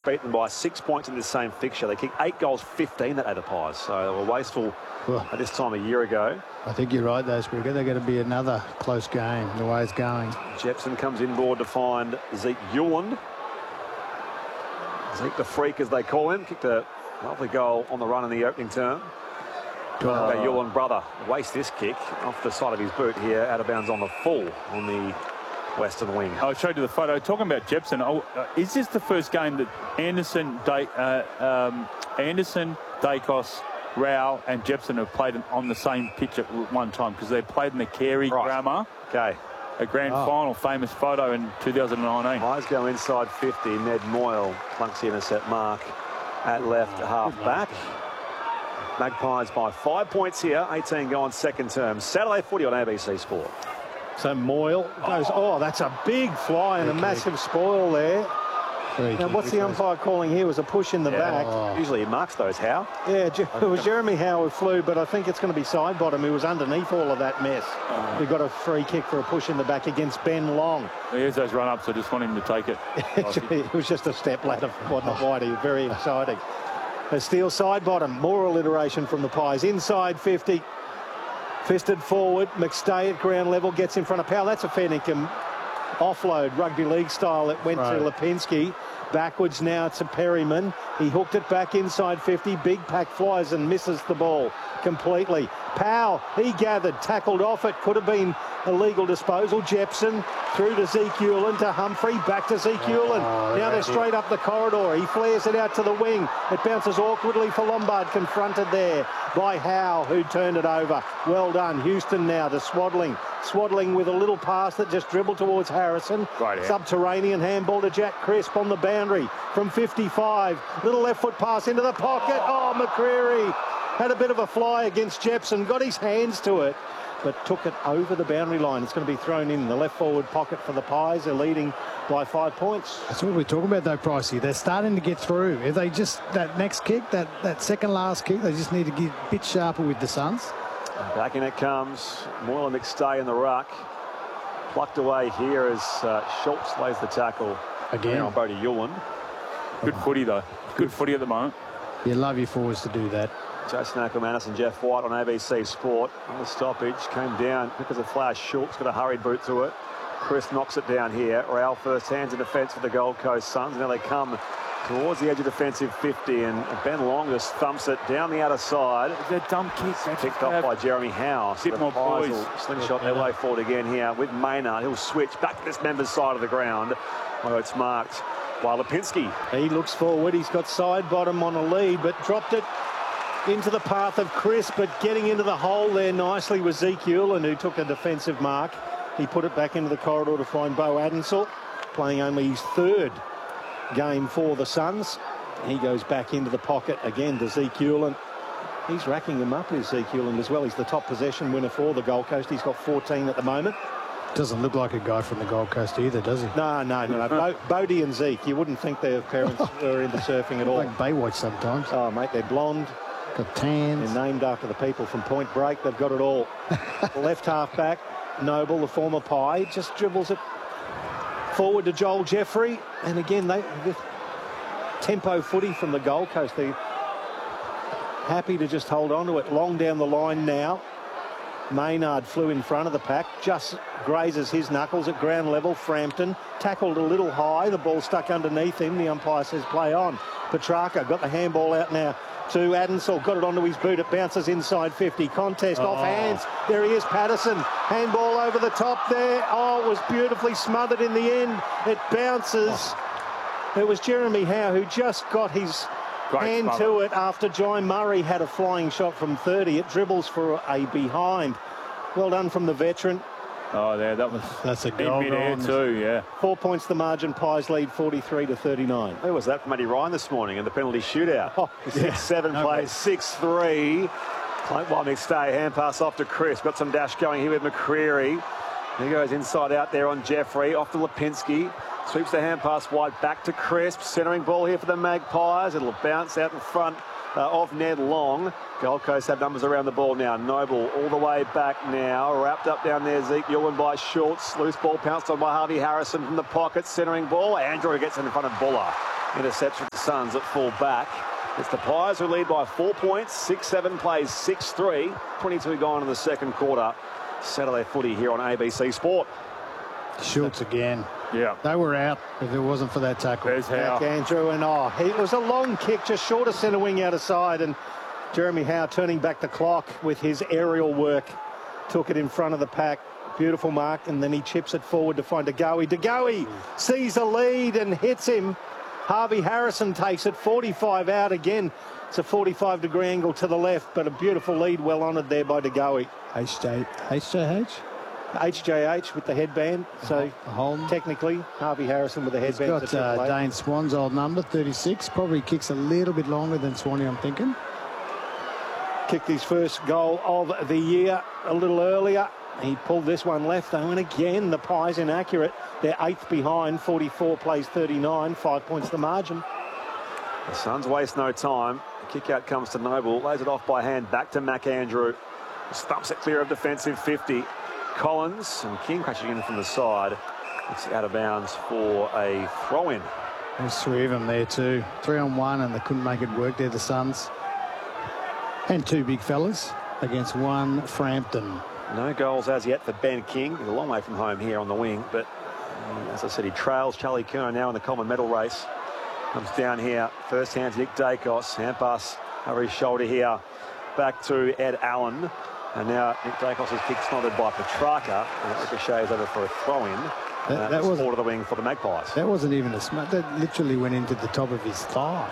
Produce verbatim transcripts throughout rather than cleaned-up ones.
beaten by six points in this same fixture. They kicked eight goals, fifteen that day, the Pies. So they were wasteful well, at this time a year ago. I think you're right, though, Springer. They're going to be another close game, the way it's going. Jepson comes inboard to find Zeke Yuland. Zeke the Freak, as they call him, kicked a lovely goal on the run in the opening term. Oh. Yuland brother wastes this kick off the side of his boot here, out of bounds on the full on the western wing. I showed you the photo. Talking about Jepson, oh, uh, is this the first game that Anderson, da uh, um, Anderson, Dacos, Rao and Jepson have played on the same pitch at one time? Because they played in the Carey right. Grammar. Okay. A grand oh. final, famous photo in two thousand nineteen. Eyes go inside fifty. Ned Moyle plunks the intercept mark at left oh, half back. Magpies by five points here. eighteen gone second term. Saturday footy on A B C Sport. So Moyle goes, oh, oh that's a big fly and a massive spoil there. Now, what's the umpire calling here? Was a push in the yeah. back. Oh. Usually he marks those. Howe? Yeah, it was Jeremy Howe who flew, but I think it's going to be side bottom. He was underneath all of that mess. Oh. We got a free kick for a push in the back against Ben Long. Here's those run-ups. I just want him to take it. It was just a step ladder, wasn't wide. Very exciting. A steel side bottom. More alliteration from the Pies. Inside fifty. Fisted forward. McStay at ground level gets in front of Powell. That's a fair income offload, rugby league style. It went right. to Lipinski. Backwards now to Perryman. He hooked it back inside fifty. Big pack flies and misses the ball completely. Powell, he gathered, tackled off it. Could have been a legal disposal. Jepson through to Zeke Yuland, to Humphrey, back to Zeke Yuland. Oh, now they're straight up the corridor. He flares it out to the wing. It bounces awkwardly for Lombard, confronted there by Howe, who turned it over. Well done. Houston now to Swaddling. Swaddling with a little pass that just dribbled towards Harrison. Right, Subterranean handball to Jack Crisp on the boundary from fifty-five. Little left foot pass into the pocket. Oh, McCreary had a bit of a fly against Jepson. Got his hands to it, but took it over the boundary line. It's going to be thrown in the left forward pocket for the Pies. They're leading by five points. That's what we're talking about, though, Pricey. They're starting to get through. If they just, that next kick, that, that second last kick, they just need to get a bit sharper with the Suns. Back in it comes. Moyle and McStay in the ruck. Plucked away here as uh, Schultz lays the tackle again on Bodie Yuland. Good footy, though. Good footy at the moment. You love your forwards to do that. Jason Ackermanis and Jeff White on A B C Sport. On the stoppage, came down quick as a flash. Schultz got a hurried boot to it. Chris knocks it down here. Rao first hands in defence for the Gold Coast Suns. Now they come towards the edge of defensive fifty, and Ben Long just thumps it down the outer side. That dumb kick. Picked off by Jeremy Howe. So more boys. Slingshot their way forward again here with Maynard. He'll switch back to this member's side of the ground. Oh, it's marked by Lipinski. He looks forward. He's got side bottom on a lead, but dropped it into the path of Chris, but getting into the hole there nicely was Zeke Yuland, who took a defensive mark. He put it back into the corridor to find Bo Adensel, playing only his third game for the Suns. He goes back into the pocket again to Zeke Yuland. He's racking him up, is Zeke Yuland as well. He's the top possession winner for the Gold Coast. He's got fourteen at the moment. Doesn't look like a guy from the Gold Coast either, does he? No, no, no. Bo Bodie and Zeke, you wouldn't think their parents are into surfing at all. Like Baywatch sometimes. Oh, mate, they're blonde. Got tans. They're named after the people from Point Break. They've got it all. Left half back, Noble, the former Pie, just dribbles it forward to Joel Jeffrey. And again, they the tempo footy from the Gold Coast. They're happy to just hold on to it. Long down the line now. Maynard flew in front of the pack, just grazes his knuckles at ground level. Frampton tackled a little high. The ball stuck underneath him. The umpire says play on. Petrarca got the handball out now to Adensel, got it onto his boot. It bounces inside fifty. Contest oh. off hands. There he is, Patterson. Handball over the top there. Oh, it was beautifully smothered in the end. It bounces. Oh. It was Jeremy Howe who just got his Great hand smother. to it after Jai Murray had a flying shot from thirty. It dribbles for a behind. Well done from the veteran. Oh, there, that was that's a goal in mid-air too, yeah. Four points the margin. Pies lead forty-three to thirty-nine. Where was that from Eddie Ryan this morning in the penalty shootout? Oh, six seven no plays, six three. Clunk while McStay, hand pass off to Chris. Got some dash going here with McCreary. He goes inside out there on Jeffrey, off to Lipinski. Sweeps the hand pass wide back to Crisp. Centering ball here for the Magpies. It'll bounce out in front uh, of Ned Long. Gold Coast have numbers around the ball now. Noble all the way back now. Wrapped up down there, Zeke Yuland by Schultz. Loose ball pounced on by Harvey Harrison from the pocket. Centering ball. Andrew gets in front of Buller. intercepts with the Suns at full back. It's the Pies who lead by four points. six seven plays six three. twenty-two gone in the second quarter. Saturday footy here on A B C Sport. Schultz again. Yeah. They were out if it wasn't for that tackle. There's Howe. Andrew, and oh, it was a long kick, just short of centre wing out of side, and Jeremy Howe turning back the clock with his aerial work. Took it in front of the pack. Beautiful mark, and then he chips it forward to find DeGoey. DeGoey sees a lead and hits him. Harvey Harrison takes it forty-five out again. It's a forty-five degree angle to the left, but a beautiful lead well honoured there by DeGoey. H J H J H? H J H with the headband. So Holm. technically, Harvey Harrison with the He's headband. got uh, Dane Swan's old number, thirty-six. Probably kicks a little bit longer than Swanee, I'm thinking. Kicked his first goal of the year a little earlier. He pulled this one left, though, and again, the Pies inaccurate. They're eighth behind, forty-four plays thirty-nine, five points the margin. The Suns waste no time. The kick out comes to Noble, lays it off by hand, back to McAndrew. Stumps it clear of defensive fifty. Collins and King crashing in from the side. It's out of bounds for a throw-in. There's three of them there too. Three on one, and they couldn't make it work there, the Suns. And two big fellas against one Frampton. No goals as yet for Ben King. He's a long way from home here on the wing, but um, as I said, he trails Charlie Curnow now in the common medal race. Comes down here. First hands Nick Dacos. Hand pass over his shoulder here. Back to Ed Allen. And now Nick Dacos is kick snotted by Petrarca. And that ricochets over for a throw-in. That, uh, that was forward of the wing for the Magpies. That wasn't even a smart. That literally went into the top of his thigh.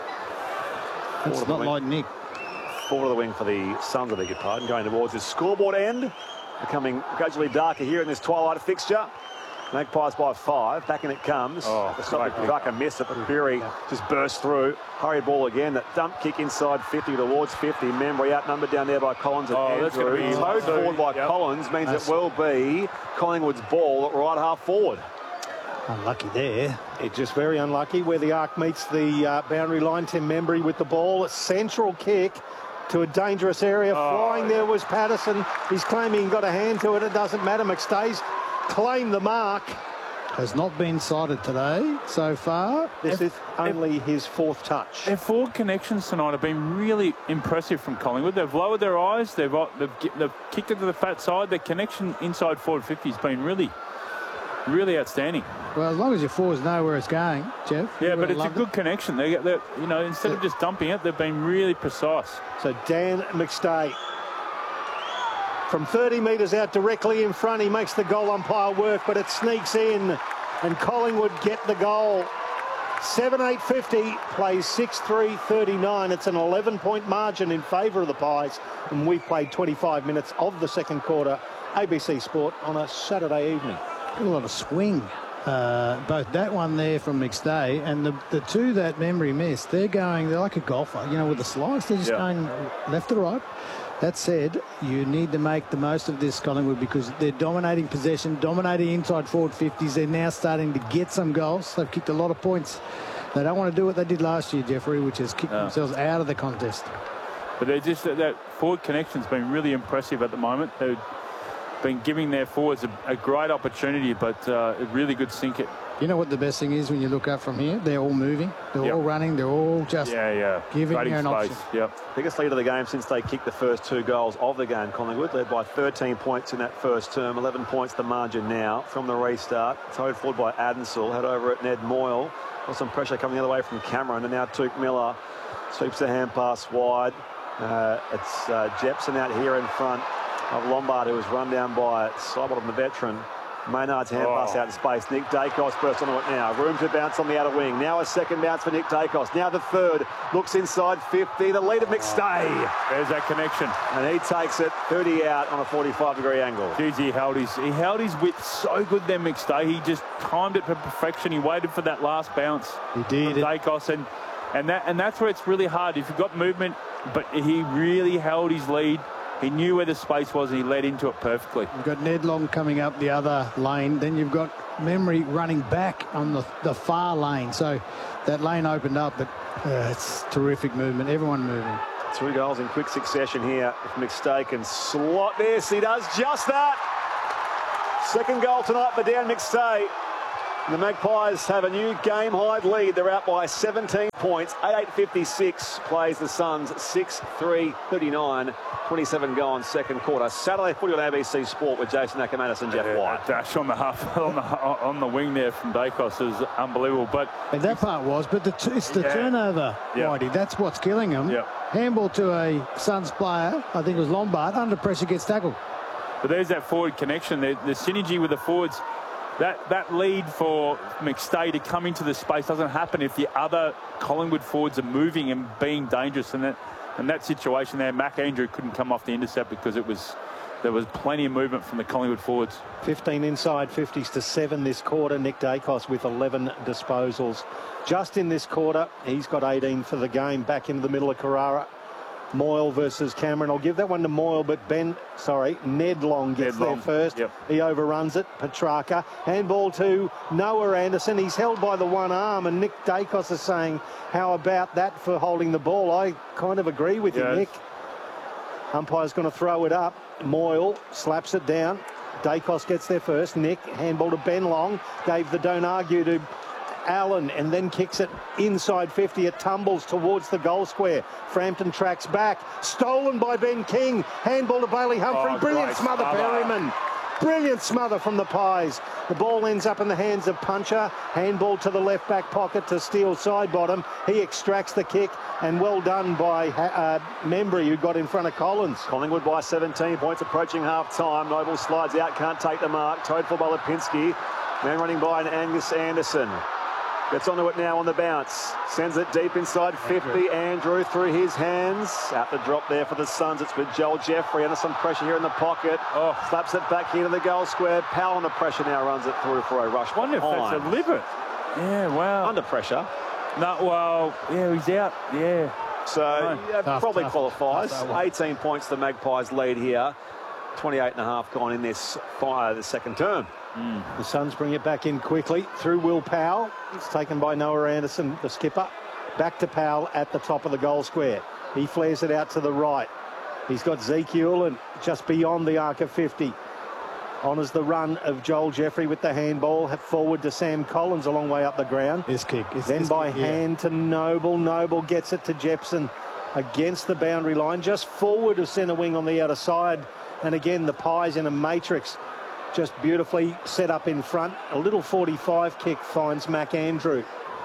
It's not like Nick. Forward of the wing for the Suns, I beg your pardon, going towards his scoreboard end. Becoming gradually darker here in this twilight fixture. Magpies by five. Back in it comes. Oh, the stop Petrarca missed it, but Berry just burst through. Hurry ball again. That dump kick inside fifty towards fifty. Membry outnumbered down there by Collins and Oh, that's Andrew. gonna be Towed so, forward by yep. Collins means That's- it will be Collingwood's ball at right half forward. Unlucky there. It's just very unlucky where the arc meets the uh, boundary line. Tim Membry with the ball. A central kick to a dangerous area. Oh. Flying there was Patterson. He's claiming he got a hand to it. It doesn't matter. McStay's claimed the mark. Has not been sighted today so far. This is only his fourth touch. Their forward connections tonight have been really impressive from Collingwood. They've lowered their eyes. They've they've, they've kicked it to the fat side. Their connection inside forward fifty has been really, really outstanding. Well, as long as your forwards know where it's going, Jeff. Yeah, you but would it's a have good loved connection. They get that, you know, instead of just dumping it, they've been really precise. So Dan McStay from thirty metres out directly in front. He makes the goal umpire work, but it sneaks in and Collingwood get the goal. seven eight fifty, plays six three thirty-nine. It's an eleven point margin in favour of the Pies, and we played twenty-five minutes of the second quarter. A B C Sport on a Saturday evening. a lot of swing. Uh, both that one there from McStay and the, the two that Membry missed, they're going, they're like a golfer, you know, with the slice, they're just Yeah. going left to right. That said, you need to make the most of this, Collingwood, because they're dominating possession, dominating inside forward fifties. They're now starting to get some goals. They've kicked a lot of points. They don't want to do what they did last year, Jeffrey, which is kick No. themselves out of the contest. But they're just that, that forward connection's been really impressive at the moment. They've been giving their forwards a, a great opportunity, but uh, a really good sink it. You know what the best thing is when you look up from here? They're all moving. They're Yep. all running. They're all just Yeah, yeah. giving Creating you an space. option. Yep. Biggest lead of the game since they kicked the first two goals of the game, Collingwood, led by thirteen points in that first term, eleven points the margin now from the restart. Towed forward by Adensel, head over at Ned Moyle. Got some pressure coming the other way from Cameron, and now Tuke Miller sweeps the hand pass wide. Uh, it's uh, Jepson out here in front of Lombard, who was run down by Sidebottom, the veteran. Maynard's hand Oh. pass out in space. Nick Dacos bursts onto it now. Room to bounce on the outer wing. Now a second bounce for Nick Dacos. Now the third. Looks inside fifty. The lead of McStay. There's that connection. And he takes it thirty out on a forty-five degree angle. Geez, he held his he held his width so good then, McStay. He just timed it to perfection. He waited for that last bounce. He did. From Dacos, and and that and that's where it's really hard. If you've got movement, but he really held his lead. He knew where the space was and he led into it perfectly. You've got Ned Long coming up the other lane. Then you've got Membry running back on the, the far lane. So that lane opened up, but uh, it's terrific movement. Everyone moving. Two goals in quick succession here. If McStay can slot this, he does just that. Second goal tonight for Dan McStay. The Magpies have a new game-high lead. They're out by seventeen points. eight fifty-six plays the Suns. six three thirty-nine. twenty-seven gone second quarter. Saturday footy on A B C Sport with Jason Akermanis and Jeff Yeah, White. Dash on the half on the on the wing there from Daicos is unbelievable. But And that part was, but the t it's the Yeah. turnover, Yeah. Whitey. That's what's killing them. Yeah. Handball to a Suns player, I think it was Lombard, under pressure gets tackled. but there's that forward connection. The, the synergy with the forwards. That that lead for McStay to come into the space doesn't happen if the other Collingwood forwards are moving and being dangerous. And that in that situation there, Mac Andrew couldn't come off the intercept because it was there was plenty of movement from the Collingwood forwards. fifteen inside fifties to seven this quarter. Nick Daicos with eleven disposals. Just in this quarter, he's got eighteen for the game. Back into the middle of Carrara. Moyle versus Cameron. I'll give that one to Moyle, but Ben, sorry, Ned Long gets Ned Long, there first. yep. He overruns it. Petrarca. Handball to Noah Anderson. He's held by the one arm, and Nick Daicos is saying, how about that for holding the ball? I kind of agree with Yes. you, Nick. Umpire's going to throw it up. Moyle slaps it down. Daicos gets there first. Nick, handball to Ben Long. Gave the don't argue to Allen and then kicks it inside fifty. It tumbles towards the goal square. Frampton tracks back. Stolen by Ben King. Handball to Bailey Humphrey. Oh, Brilliant great smother, smother. Perryman. Brilliant smother from the Pies. The ball ends up in the hands of Puncher. Handball to the left back pocket to Steele side bottom. He extracts the kick, and well done by uh, Membry, who got in front of Collins. Collingwood by seventeen points, approaching half-time. Noble slides out, can't take the mark. Towed for by Lipinski. Man running by an Angus Anderson. Gets onto it now on the bounce. Sends it deep inside fifty. Andrew through his hands. Out the drop there for the Suns. It's with Joel Jeffrey. Under some pressure here in the pocket. Oh. Slaps it back into the goal square. Powell under pressure now runs it through for a rush. I wonder if that's behind. deliberate. Yeah, wow. Under pressure. No, well, yeah, he's out. Yeah. So Right. yeah, Tough, probably tough, qualifies. tough, that one. eighteen points the Magpies lead here. twenty-eight and a half gone in this fire, the second term. The Suns bring it back in quickly through Will Powell. It's taken by Noah Anderson, the skipper. Back to Powell at the top of the goal square. He flares it out to the right. He's got Zeke Hewlin just beyond the arc of fifty. Honours the run of Joel Jeffrey with the handball. Forward to Sam Collins a long way up the ground. This kick. It's, Then this by kick, yeah. hand to Noble. Noble gets it to Jepson against the boundary line. Just forward of centre wing on the outer side. And again, the Pies in a matrix. Just beautifully set up in front. A little forty-five kick finds Mac Andrew.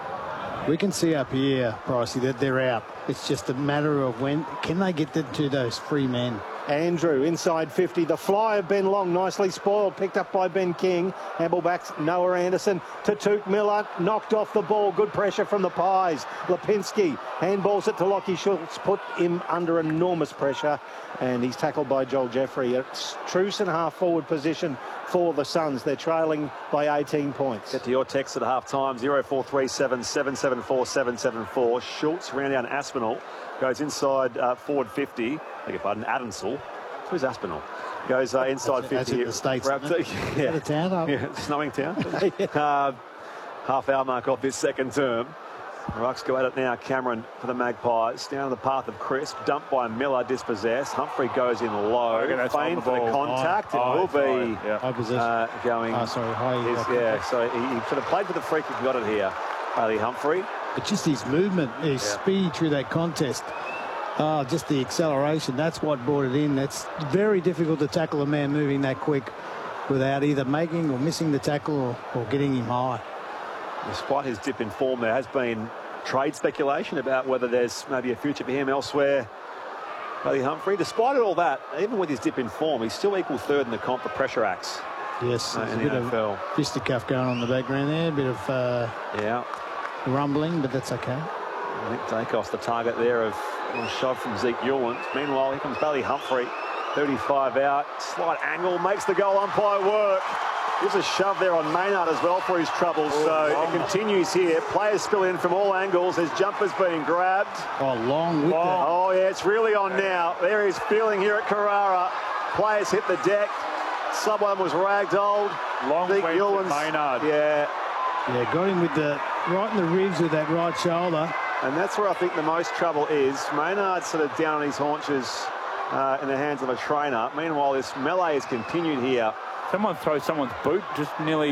We can see up here, Pricey, that they're out. It's just a matter of when can they get the, to those free men. Andrew inside fifty. The fly of Ben Long nicely spoiled. Picked up by Ben King. Handball back Noah Anderson to Took Miller. Knocked off the ball. Good pressure from the Pies. Lipinski handballs it to Lockie Schultz. Put him under enormous pressure. And he's tackled by Joel Jeffrey. It's truce and half forward position for the Suns. They're trailing by eighteen points. Get to your text at half time. zero four three seven, seven seven four, seven seven four. Schultz round down Aspinall. Goes inside uh, forward fifty. Beg your pardon, Adamsall. Who's Aspinall? Goes uh, inside That's fifty. in the States, Wrapped- isn't it? yeah. Out of town, up. Yeah, snowing town. uh, half hour mark off this second term. Rucks go at it now. Cameron for the Magpies. Down the path of Crisp. Dumped by Miller. Dispossessed. Humphrey goes in low. Okay, that's on Fein the for the ball. contact. Oh, it will it's fine. be Yeah. High possession. uh, going. Oh, sorry, high. Is, uh, yeah, so he, he sort of played for the free kick and got it here. Bailey Humphrey. But just his movement, his Yeah. speed through that contest. Oh, just the acceleration. That's what brought it in. That's very difficult to tackle a man moving that quick without either making or missing the tackle or, or getting him high. Despite his dip in form, there has been trade speculation about whether there's maybe a future for him elsewhere. Bailey Humphrey, despite all that, even with his dip in form, he's still equal third in the comp for pressure acts Yes, uh, there's in a the bit N F L. of fisticuff going on in the background there. A bit of uh, Yeah. rumbling, but that's okay. Nick Daicos, the target there of a shove from Zeke Hewlin. Meanwhile, here comes Bailey Humphrey, thirty-five out, slight angle, makes the goal umpire work. Gives a shove there on Maynard as well for his troubles. Oh, so long. it continues here. Players spill in from all angles. His jumper's being grabbed. Oh, long with Long. Oh, yeah, it's really on now. There is feeling here at Carrara. Players hit the deck. Someone was ragdolled. Long Zeke went to Hewlin's- Maynard. Yeah, that. Yeah, got him with the right in the ribs with that right shoulder. and that's where I think the most trouble is. Maynard's sort of down on his haunches uh, in the hands of a trainer. Meanwhile, this melee has continued here. Someone throws someone's boot, just nearly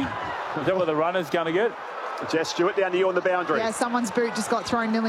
Is that what the runner's going to get? Jess Stewart down to you on the boundary. Yeah, someone's boot just got thrown nearly